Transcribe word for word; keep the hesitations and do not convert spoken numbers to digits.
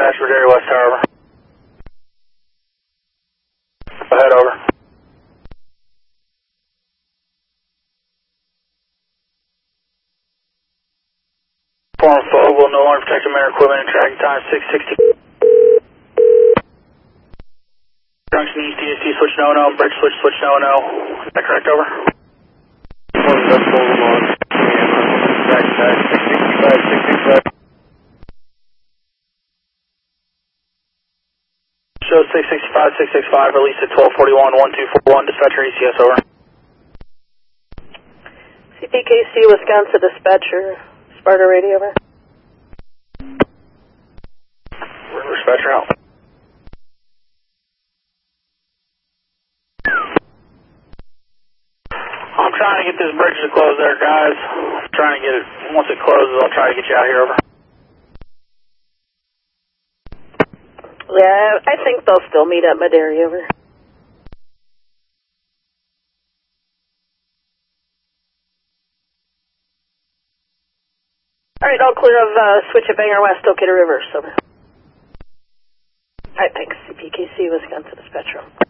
dispatch for Dairy West Tower, over. Ahead, over. Form Fogle, no longer protected mayor equipment and tracking time six sixty. Junction East D S T switch no no, bridge switch switch no no. Is that correct, over? One that's Fogle on. Back back six sixty-five, six sixty-five. Show six sixty-five, six sixty-five, release at twelve forty-one, one two four one, dispatcher E C S, over. C P K C Wisconsin dispatcher, Sparta radio, over. Dispatcher out. I'm trying to get this bridge to close there, guys. I'm trying to get it, once it closes, I'll try to get you out here, over. Yeah, I think they'll still meet at Madera, over. Alright, all clear of uh, switch at Bangor West, okay to reverse, over. Alright, thanks. C P K C Wisconsin dispatcher.